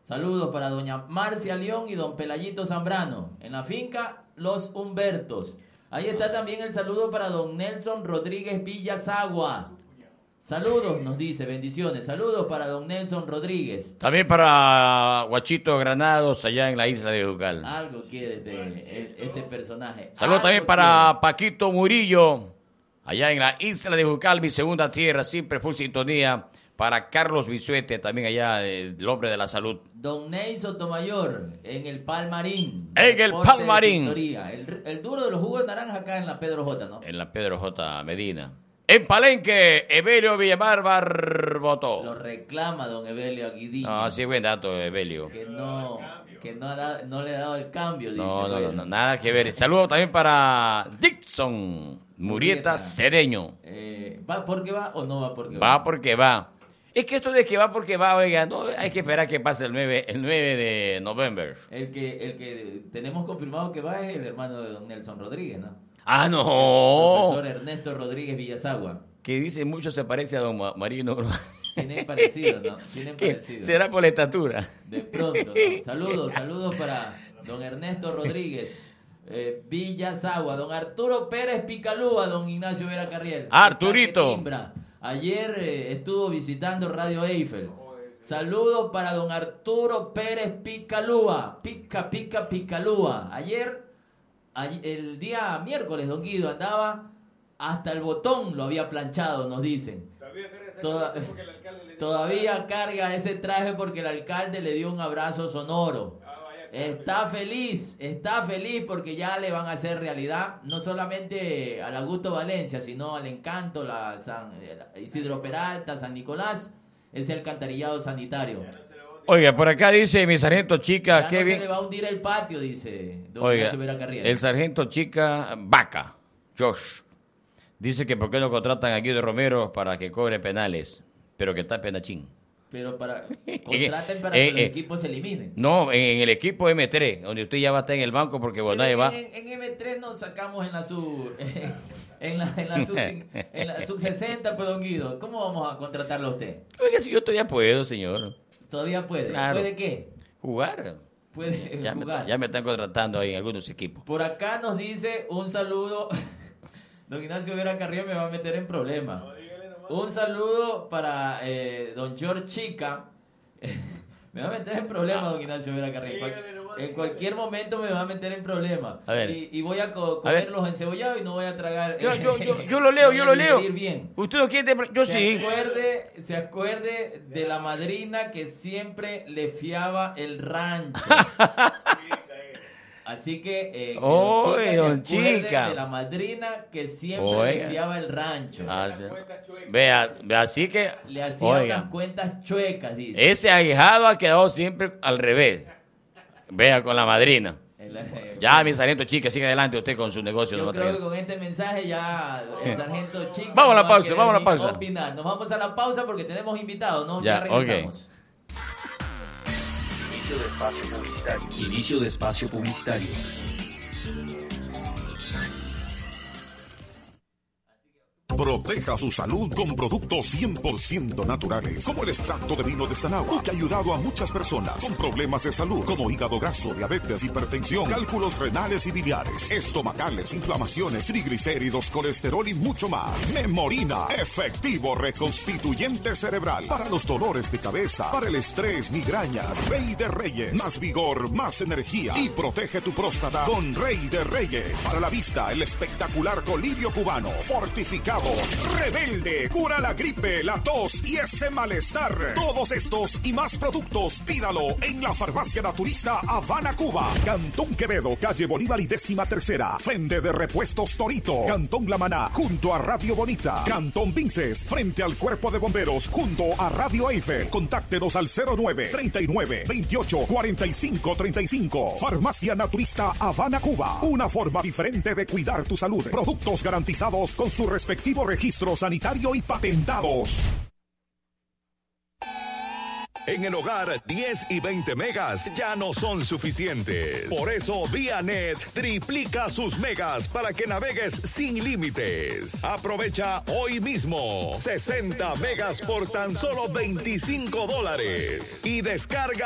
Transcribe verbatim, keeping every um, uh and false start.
Saludos para doña Marcia León y don Pelayito Zambrano. En la finca Los Humbertos. Ahí está también el saludo para don Nelson Rodríguez Villasagua. Saludos, nos dice, bendiciones. Saludos para don Nelson Rodríguez. También para Guachito Granados, allá en la isla de Jucal. Algo quiere este, este personaje. Saludos también para quiere. Paquito Murillo, allá en la isla de Jucal, mi segunda tierra, siempre full sintonía. Para Carlos Bisuete, también allá, el hombre de la salud. Don Ney Sotomayor, en el Palmarín. En el Palmarín. El, el duro de los jugos de naranja acá en la Pedro J, ¿no? En la Pedro J. Medina. En Palenque, Evelio Villamar Barbotó. Lo reclama don Evelio Aguidillo. No, sí, buen dato, Evelio. Que no, que no, ha dado, no le ha dado el cambio, dice. No, no, no, no, nada que ver. Saludos también para Dixon Murieta, Murieta. Cedeño. Eh, ¿Va porque va o no va porque va? Va porque va. Es que esto de que va porque va, oiga, no, hay que esperar que pase el nueve, el nueve de noviembre. El que, el que tenemos confirmado que va es el hermano de don Nelson Rodríguez, ¿no? ¡Ah, no! El profesor Ernesto Rodríguez Villasagua. Que dice mucho se parece a don Marino. Tienen parecido, ¿no? Tienen parecido. ¿Será por la estatura? De pronto, ¿no? Saludos, saludos para don Ernesto Rodríguez eh, Villasagua, don Arturo Pérez Picalúa, don Ignacio Vera Carriel. Arturito. Ayer eh, estuvo visitando Radio Eiffel. Saludos para don Arturo Pérez Picalúa. Pica, pica, Picalúa. Ayer, ayer, el día miércoles, don Guido andaba hasta el botón, lo había planchado, nos dicen. Toda, todavía carga ese traje porque el alcalde le dio un abrazo sonoro. Está feliz, está feliz porque ya le van a hacer realidad no solamente al Augusto Valencia, sino al Encanto, la San la Isidro Peralta, San Nicolás, es el alcantarillado sanitario. Oiga, por acá dice mi sargento chica, ya Kevin. No se le va a hundir el patio, dice don Oiga, Ignacio Vera Carriel. El sargento chica Vaca, Josh, dice que por qué no contratan a Guido Romero para que cobre penales, pero que está penachín. Pero para contraten para eh, que los eh, equipos se eliminen. No, en, en el equipo M tres, donde usted ya va a estar en el banco porque bueno, nadie va. En, en M tres nos sacamos en la sub en la, en la sub en la sub sesenta, pues don Guido, ¿cómo vamos a contratarlo a usted? Oiga, si yo todavía puedo, señor. Todavía puede. Claro. ¿Puede qué? Jugar. Puede ya jugar. Me, ya me están contratando ahí en algunos equipos. Por acá nos dice un saludo. Don Ignacio Vera Carriel me va a meter en problemas. Un saludo para eh, don George Chica. Me va a meter en problemas, don Ignacio Vera Carriel. En cualquier momento me va a meter en problemas. Y, y voy a co comer los encebollados y no voy a tragar. Yo, yo, yo, yo lo leo, yo lo leo. Bien. Usted lo quiere. Yo se sí. Acuerde, se acuerde de la madrina que siempre le fiaba el rancho. Así que, eh, que oh, don Chica, se Chica. de la madrina que siempre Oiga. le fiaba el rancho. Ah, sí. Vea, vea, así que le hacía oiga. unas cuentas chuecas, dice. Ese ahijado ha quedado siempre al revés. Vea, con la madrina. El, eh, ya, mi sargento Chica, sigue adelante usted con su negocio. Yo no creo que con este mensaje ya el sargento Chica vamos a la pausa, vamos a la pausa. Opinar. Nos vamos a la pausa porque tenemos invitados, ¿no? Ya, ya regresamos. Okay. Inicio de espacio publicitario. Inicio de espacio publicitario. Proteja su salud con productos cien por ciento naturales, como el extracto de vino de Sanagua, que ha ayudado a muchas personas con problemas de salud, como hígado graso, diabetes, hipertensión, cálculos renales y biliares, estomacales, inflamaciones, triglicéridos, colesterol y mucho más. Memorina, efectivo reconstituyente cerebral, para los dolores de cabeza, para el estrés, migrañas. Rey de Reyes, más vigor, más energía, y protege tu próstata con Rey de Reyes. Para la vista, el espectacular colirio cubano, fortificado. Rebelde, cura la gripe, la tos y ese malestar. Todos estos y más productos, pídalo en la Farmacia Naturista Habana, Cuba. Cantón Quevedo, calle Bolívar y décima tercera. Frente de Repuestos Torito. Cantón La Maná, junto a Radio Bonita. Cantón Vinces, frente al Cuerpo de Bomberos, junto a Radio Eiffel. Contáctenos al cero nueve, treinta y nueve, veintiocho, cuarenta y cinco, treinta y cinco. Farmacia Naturista Habana, Cuba. Una forma diferente de cuidar tu salud. Productos garantizados con su respectivo registro sanitario y patentados. En el hogar, diez y veinte megas ya no son suficientes. Por eso, ViaNet triplica sus megas para que navegues sin límites. Aprovecha hoy mismo sesenta megas por tan solo veinticinco dólares y descarga